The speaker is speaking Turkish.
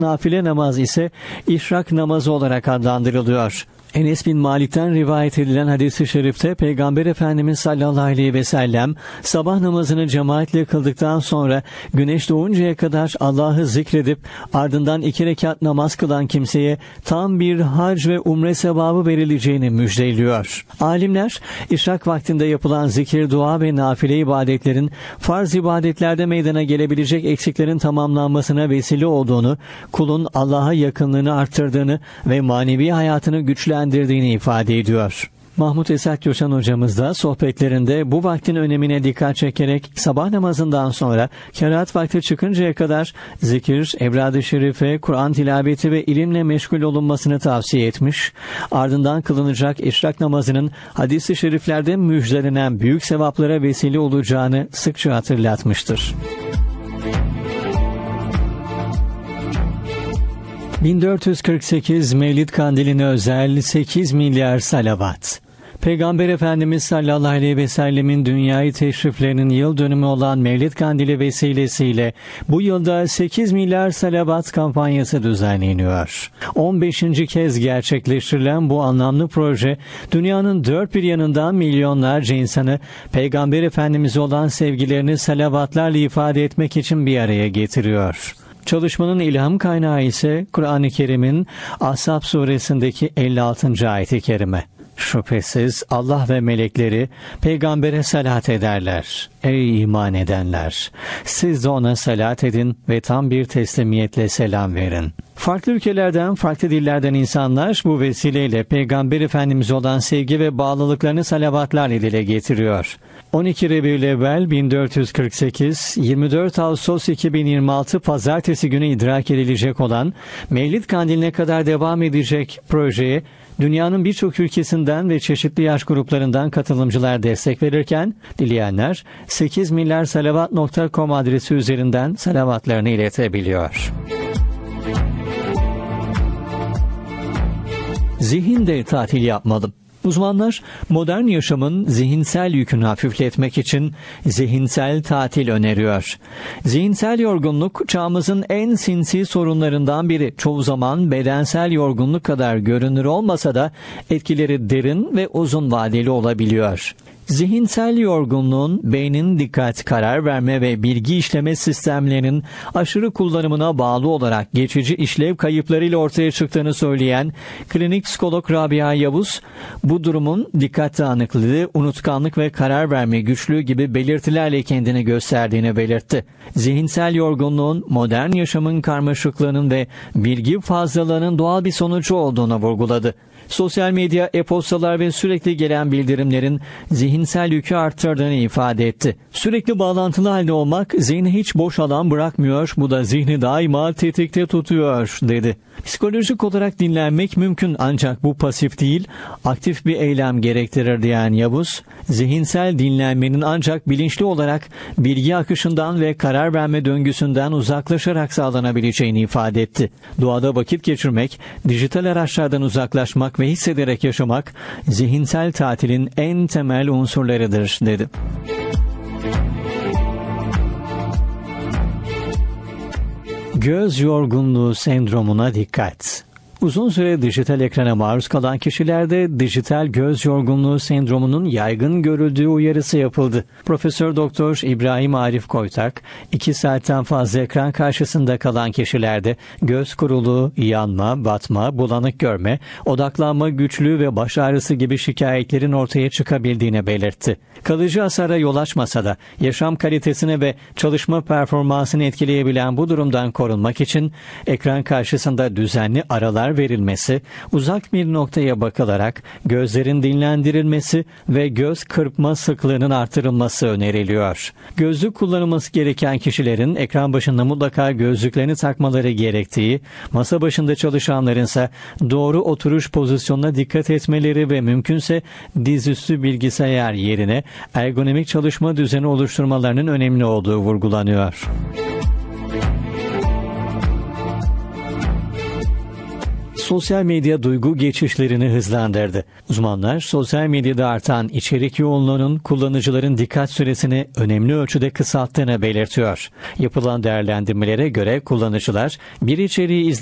Nafile namaz ise işrak namazı olarak adlandırılıyor. Enes bin Malik'ten rivayet edilen hadis-i şerifte Peygamber Efendimiz sallallahu aleyhi ve sellem sabah namazını cemaatle kıldıktan sonra güneş doğuncaya kadar Allah'ı zikredip ardından 2 rekat namaz kılan kimseye tam bir hac ve umre sevabı verileceğini müjdeliyor. Alimler işrak vaktinde yapılan zikir, dua ve nafile ibadetlerin farz ibadetlerde meydana gelebilecek eksiklerin tamamlanmasına vesile olduğunu, kulun Allah'a yakınlığını arttırdığını ve manevi hayatını güçlendirdiğini ifade ediyor. Mahmut Esat Coşan hocamız da sohbetlerinde bu vaktin önemine dikkat çekerek sabah namazından sonra kerahat vakti çıkıncaya kadar zikir, evrad-ı şerife, Kur'an tilaveti ve ilimle meşgul olunmasını tavsiye etmiş, ardından kılınacak işrak namazının hadis-i şeriflerde müjdelenen büyük sevaplara vesile olacağını sıkça hatırlatmıştır. 1448 Mevlid Kandili'ne özel 8 milyar salavat. Peygamber Efendimiz sallallahu aleyhi ve sellemin dünyayı teşriflerinin yıl dönümü olan Mevlid Kandili vesilesiyle bu yılda 8 milyar salavat kampanyası düzenleniyor. 15. kez gerçekleştirilen bu anlamlı proje, dünyanın dört bir yanından milyonlarca insanı Peygamber Efendimiz'e olan sevgilerini salavatlarla ifade etmek için bir araya getiriyor. Çalışmanın ilham kaynağı ise Kur'an-ı Kerim'in Ahzab suresindeki 56. ayet-i kerime. Şüphesiz Allah ve melekleri peygambere salat ederler. Ey iman edenler! Siz de ona salat edin ve tam bir teslimiyetle selam verin. Farklı ülkelerden, farklı dillerden insanlar bu vesileyle Peygamber Efendimiz'e olan sevgi ve bağlılıklarını salavatlarla dile getiriyor. 12 Rebiülevvel 1448, 24 Ağustos 2026 Pazartesi günü idrak edilecek olan Mevlid Kandili'ne kadar devam edecek projeye dünyanın birçok ülkesinden ve çeşitli yaş gruplarından katılımcılar destek verirken, dileyenler 8milyarSalavat.com adresi üzerinden salavatlarını iletebiliyor. Zihin de tatil yapmalı. Uzmanlar modern yaşamın zihinsel yükünü hafifletmek için zihinsel tatil öneriyor. Zihinsel yorgunluk çağımızın en sinsi sorunlarından biri. Çoğu zaman bedensel yorgunluk kadar görünür olmasa da etkileri derin ve uzun vadeli olabiliyor. Zihinsel yorgunluğun beynin dikkat, karar verme ve bilgi işleme sistemlerinin aşırı kullanımına bağlı olarak geçici işlev kayıplarıyla ortaya çıktığını söyleyen klinik psikolog Rabia Yavuz, bu durumun dikkat dağınıklığı, unutkanlık ve karar verme güçlüğü gibi belirtilerle kendini gösterdiğini belirtti. Zihinsel yorgunluğun modern yaşamın karmaşıklığının ve bilgi fazlalığının doğal bir sonucu olduğunu vurguladı. Sosyal medya, e-postalar ve sürekli gelen bildirimlerin zihinsel yükü arttırdığını ifade etti. Sürekli bağlantılı halde olmak zihni hiç boş alan bırakmıyor, bu da zihni daima tetikte tutuyor, dedi. Psikolojik olarak dinlenmek mümkün ancak bu pasif değil, aktif bir eylem gerektirir diyen Yavuz, zihinsel dinlenmenin ancak bilinçli olarak bilgi akışından ve karar verme döngüsünden uzaklaşarak sağlanabileceğini ifade etti. Doğada vakit geçirmek, dijital araçlardan uzaklaşmak ve hissederek yaşamak, zihinsel tatilin en temel unsurlarıdır, dedi. Göz yorgunluğu sendromuna dikkat. Uzun süre dijital ekrana maruz kalan kişilerde dijital göz yorgunluğu sendromunun yaygın görüldüğü uyarısı yapıldı. Profesör Doktor İbrahim Arif Koytak, 2 saatten fazla ekran karşısında kalan kişilerde göz kuruluğu, yanma, batma, bulanık görme, odaklanma güçlüğü ve baş ağrısı gibi şikayetlerin ortaya çıkabildiğini belirtti. Kalıcı hasara yol açmasa da yaşam kalitesini ve çalışma performansını etkileyebilen bu durumdan korunmak için ekran karşısında düzenli aralar verilmesi, uzak bir noktaya bakılarak gözlerin dinlendirilmesi ve göz kırpma sıklığının artırılması öneriliyor. Gözlük kullanılması gereken kişilerin ekran başında mutlaka gözlüklerini takmaları gerektiği, masa başında çalışanların ise doğru oturuş pozisyonuna dikkat etmeleri ve mümkünse dizüstü bilgisayar yerine ergonomik çalışma düzeni oluşturmalarının önemli olduğu vurgulanıyor. sosyal medya duygu geçişlerini hızlandırdı. Uzmanlar sosyal medyada artan içerik yoğunluğunun kullanıcıların dikkat süresini önemli ölçüde kısalttığını belirtiyor. Yapılan değerlendirmelere göre kullanıcılar bir içeriği